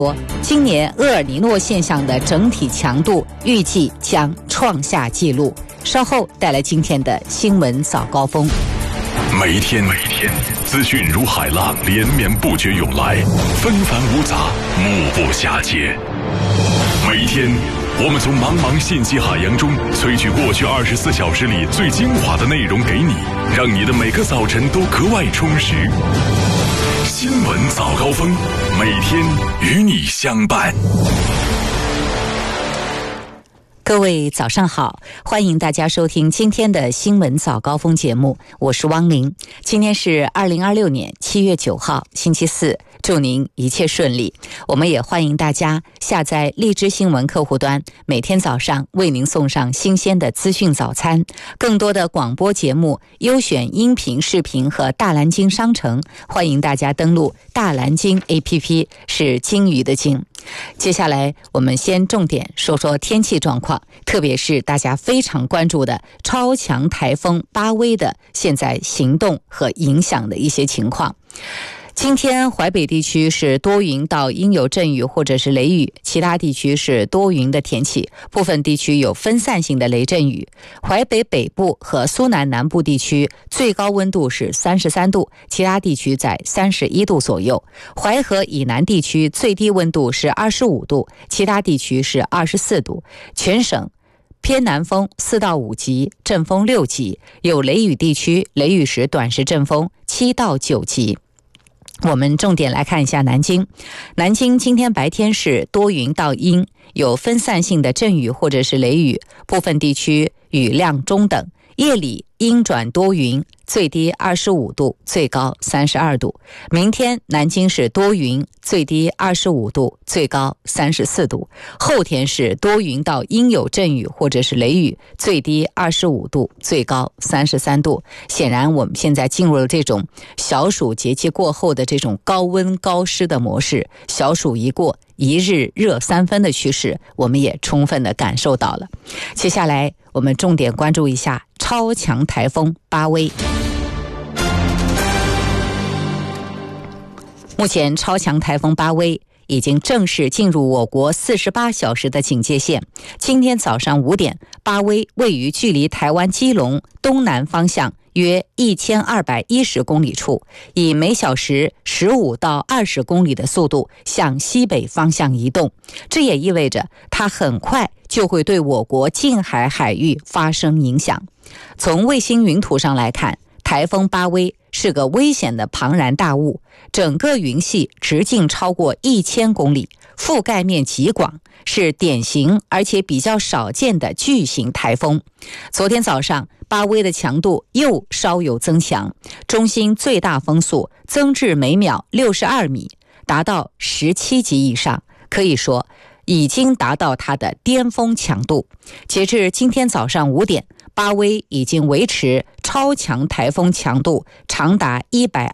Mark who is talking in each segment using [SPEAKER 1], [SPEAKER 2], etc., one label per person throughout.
[SPEAKER 1] 今年厄尔尼诺现象的整体强度预计将创下纪录。稍后带来今天的新闻早高峰。
[SPEAKER 2] 每天资讯如海浪连绵不绝涌来，纷繁芜杂，目不暇接。每一天我们从茫茫信息海洋中萃取过去24小时里最精华的内容给你，让你的每个早晨都格外充实。新闻早高峰，每天与你相伴。
[SPEAKER 1] 各位早上好，欢迎大家收听今天的新闻早高峰节目，我是汪玲。今天是2026年7月9号星期四，祝您一切顺利。我们也欢迎大家下载荔枝新闻客户端，每天早上为您送上新鲜的资讯早餐。更多的广播节目、优选音频、视频和大蓝鲸商城，欢迎大家登录大蓝鲸 APP， 是鲸鱼的鲸。接下来我们先重点说说天气状况，特别是大家非常关注的超强台风巴威的现在行动和影响的一些情况。今天淮北地区是多云到阴有阵雨或者是雷雨，其他地区是多云的天气，部分地区有分散性的雷阵雨。淮北北部和苏南南部地区最高温度是33度，其他地区在31度左右。淮河以南地区最低温度是25度，其他地区是24度。全省偏南风4到5级，阵风6级，有雷雨地区雷雨时短时阵风7到9级。我们重点来看一下南京。南京今天白天是多云到阴，有分散性的阵雨或者是雷雨，部分地区雨量中等。夜里阴转多云，最低25度，最高32度。明天南京是多云，最低25度，最高34度。后天是多云到阴有阵雨或者是雷雨，最低25度，最高33度。显然我们现在进入了这种小暑节气过后的这种高温高湿的模式，小暑一过，一日热3分的趋势，我们也充分的感受到了。接下来我们重点关注一下超强台风巴威。目前超强台风巴威已经正式进入我国48小时的警戒线。今天早上5点，巴威位于距离台湾基隆东南方向约1210公里处，以每小时15到20公里的速度向西北方向移动。这也意味着它很快就会对我国近海海域发生影响。从卫星云图上来看，台风巴威是个危险的庞然大物，整个云系直径超过1000公里，覆盖面极广，是典型而且比较少见的巨型台风。昨天早上巴威的强度又稍有增强，中心最大风速增至每秒62米，达到17级以上，可以说已经达到它的巅峰强度。截至今天早上5点，巴威已经维持超强台风强度长达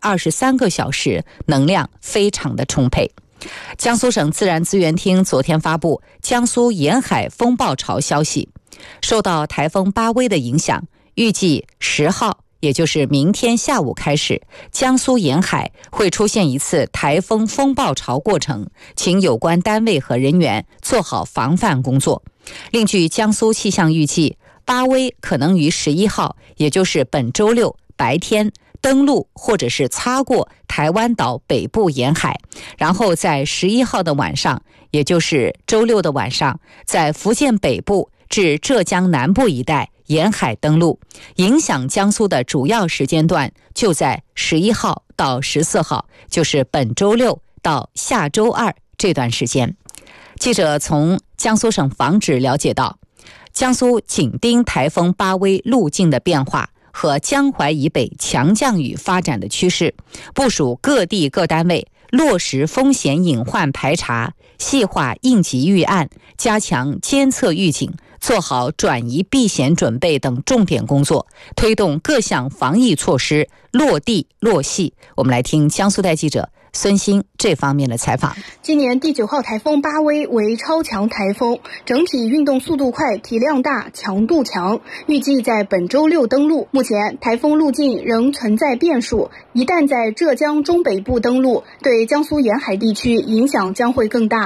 [SPEAKER 1] 123个小时，能量非常的充沛。江苏省自然资源厅昨天发布江苏沿海风暴潮消息，受到台风巴威的影响，预计10号也就是明天下午开始，江苏沿海会出现一次台风风暴潮过程，请有关单位和人员做好防范工作。另据江苏气象预计，巴威可能于11号，也就是本周六白天登陆或者是擦过台湾岛北部沿海，然后在11号的晚上，也就是周六的晚上，在福建北部至浙江南部一带沿海登陆，影响江苏的主要时间段就在11号到14号，就是本周六到下周二这段时间。记者从江苏省防指了解到，江苏紧盯台风巴威路径的变化和江淮以北强降雨发展的趋势，部署各地各单位落实风险隐患排查，细化应急预案，加强监测预警，做好转移避险准备等重点工作，推动各项防疫措施落地落细。我们来听江苏台记者孙兴这方面的采访。
[SPEAKER 3] 今年第9号台风巴威为超强台风，整体运动速度快，体量大，强度强，预计在本周6登陆。目前台风路径仍存在变数，一旦在浙江中北部登陆，对江苏沿海地区影响将会更大。